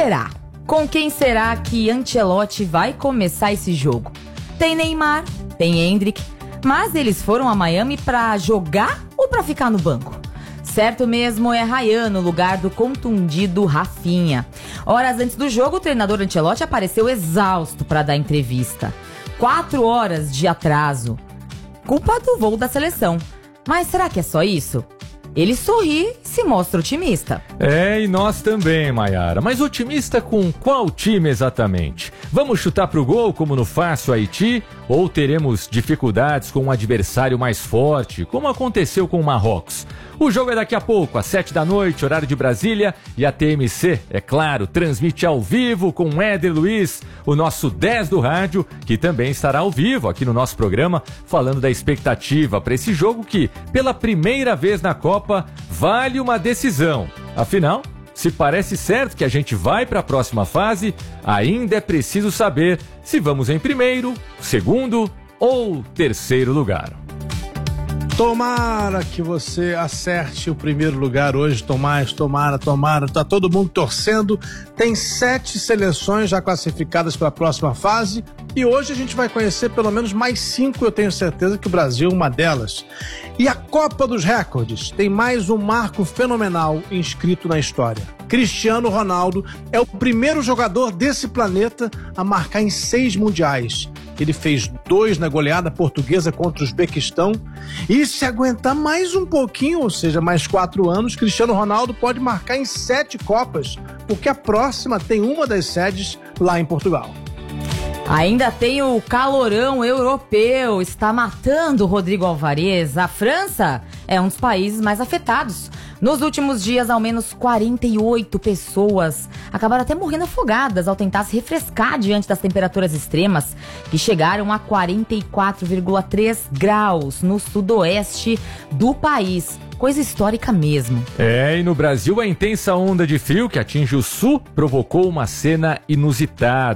será? Com quem será que Ancelotti vai começar esse jogo? Tem Neymar, tem Endrick, mas eles foram a Miami pra jogar ou pra ficar no banco? Certo mesmo é Ryan no lugar do contundido Rafinha. Horas antes do jogo, o treinador Ancelotti apareceu exausto para dar entrevista. 4 horas de atraso. Culpa do voo da seleção. Mas será que é só isso? Ele sorri e se mostra otimista. E nós também, Maiara. Mas otimista com qual time exatamente? Vamos chutar pro gol como no fácil Haiti? Ou teremos dificuldades com um adversário mais forte, como aconteceu com o Marrocos? O jogo é daqui a pouco, às 19h, horário de Brasília, e a TMC, é claro, transmite ao vivo com o Éder Luiz, o nosso 10 do rádio, que também estará ao vivo aqui no nosso programa, falando da expectativa para esse jogo que, pela primeira vez na Copa, vale uma decisão. Afinal, se parece certo que a gente vai para a próxima fase, ainda é preciso saber se vamos em primeiro, segundo ou terceiro lugar. Tomara que você acerte o primeiro lugar hoje, tomara, tá todo mundo torcendo. Tem 7 seleções já classificadas para a próxima fase e hoje a gente vai conhecer pelo menos mais 5, eu tenho certeza que o Brasil é uma delas. E a Copa dos Recordes tem mais um marco fenomenal inscrito na história. Cristiano Ronaldo é o primeiro jogador desse planeta a marcar em 6 mundiais. Ele fez 2 na goleada portuguesa contra o Uzbequistão. E se aguentar mais um pouquinho, ou seja, mais 4 anos, Cristiano Ronaldo pode marcar em 7 Copas, porque a próxima tem uma das sedes lá em Portugal. Ainda tem o calorão europeu, está matando o Rodrigo Alvarez. A França é um dos países mais afetados. Nos últimos dias, ao menos 48 pessoas acabaram até morrendo afogadas ao tentar se refrescar diante das temperaturas extremas, que chegaram a 44,3 graus no sudoeste do país. Coisa histórica mesmo. E no Brasil a intensa onda de frio que atinge o sul provocou uma cena inusitada.